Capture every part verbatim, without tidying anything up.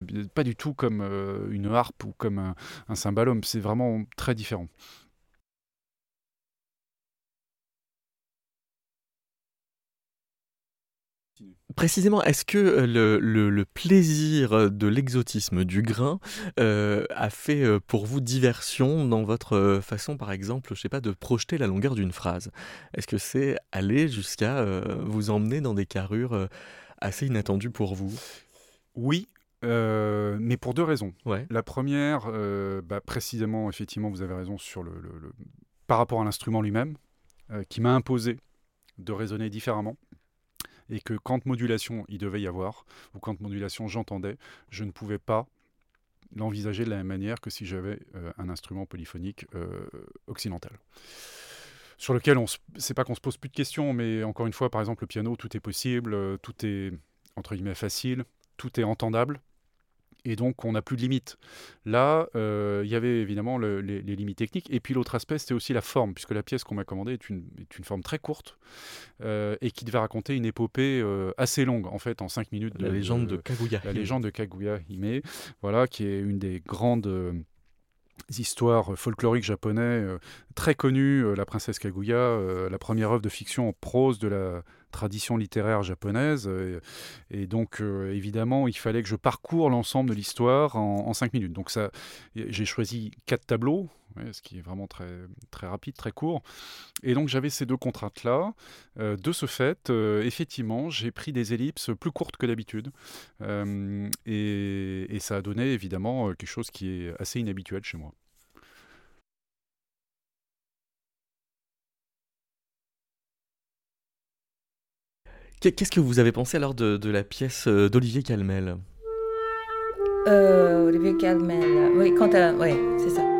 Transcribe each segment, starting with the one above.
pas du tout comme euh, une harpe ou comme un, un cymbalum, c'est vraiment très différent. Précisément, est-ce que euh, le, le- le plaisir de l'exotisme du grain euh, a fait euh, pour vous diversion dans votre euh, façon, par exemple, je sais pas, de projeter la longueur d'une phrase? Est-ce que c'est aller jusqu'à euh, vous emmener dans des carrures euh, assez inattendues pour vous? Oui, euh, mais pour deux raisons. Ouais. La première, euh, bah, précisément, effectivement, vous avez raison sur le, le- le- par rapport à l'instrument lui-même, euh, qui m'a imposé de raisonner différemment. Et que quand modulation il devait y avoir, ou quand modulation j'entendais, je ne pouvais pas l'envisager de la même manière que si j'avais euh, un instrument polyphonique euh, occidental. Sur lequel, on se, c'est pas qu'on se pose plus de questions, mais encore une fois, par exemple, le piano, tout est possible, euh, tout est, entre guillemets, facile, tout est entendable. Et donc, on n'a plus de limites. Là, euh, il y avait évidemment le- les, les limites techniques. Et puis, l'autre aspect, c'était aussi la forme, puisque la pièce qu'on m'a commandée est une, est une forme très courte euh, et qui devait raconter une épopée euh, assez longue, en fait, en cinq minutes La de, légende de de Kaguya la Hime. légende de Kaguya Hime, voilà, qui est une des grandes euh, histoires folkloriques japonaises, euh, très connues, euh, la princesse Kaguya, euh, la première œuvre de fiction en prose de la tradition littéraire japonaise. euh, et donc, euh, évidemment, il fallait que je parcours l'ensemble de l'histoire en, en cinq minutes. Donc, ça, j'ai choisi quatre tableaux, ouais, ce qui est vraiment très, très rapide, très court. Et donc j'avais ces deux contraintes-là. Euh, de ce fait, euh, effectivement, j'ai pris des ellipses plus courtes que d'habitude. Euh, et, et ça a donné évidemment euh, quelque chose qui est assez inhabituel chez moi. Qu'est- Qu'est-ce que vous avez pensé alors de, de la pièce euh, d'Olivier Calmel? Euh, Olivier Calmel. Oui, quand à... Oui, c'est ça.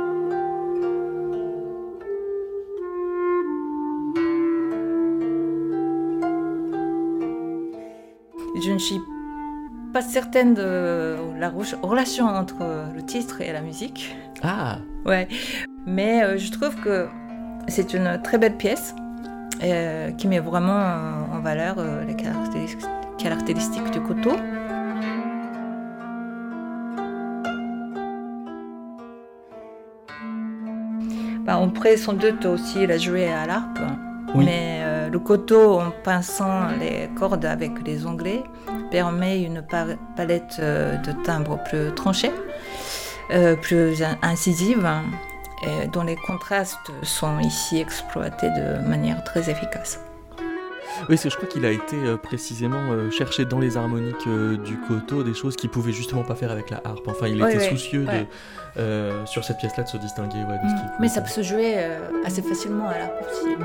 Je ne suis pas certaine de la relation entre le titre et la musique. Ah, Ouais. Mais euh, je trouve que c'est une très belle pièce euh, qui met vraiment euh, en valeur euh, les caractéristiques, caractéristiques du koto. Bah, on pourrait sans doute aussi la jouer à l'harpe, oui. mais euh, le koto, en pinçant les cordes avec les onglets, permet une par- palette euh, de timbres plus tranchée, euh, plus in- incisive, et dont les contrastes sont ici exploités de manière très efficace. Oui, parce que je crois qu'il a été euh, précisément euh, cherché dans les harmoniques euh, du koto des choses qu'il pouvait justement pas faire avec la harpe. Enfin, il Oui, était oui, soucieux ouais. de, euh, sur cette pièce-là de se distinguer ouais, de ce qu'il Mais pouvait ça faire. peut se jouer euh, assez facilement à l'harpe aussi.